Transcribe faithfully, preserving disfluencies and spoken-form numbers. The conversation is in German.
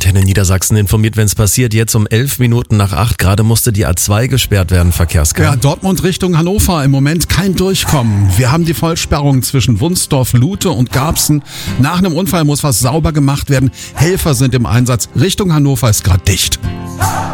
Antenne Niedersachsen informiert, wenn es passiert. Jetzt um elf Minuten nach acht. Gerade musste die A zwei gesperrt werden, Verkehrskarte. Ja, Dortmund Richtung Hannover. Im Moment kein Durchkommen. Wir haben die Vollsperrung zwischen Wunsdorf, Lute und Garbsen. Nach einem Unfall muss was sauber gemacht werden. Helfer sind im Einsatz. Richtung Hannover ist gerade dicht.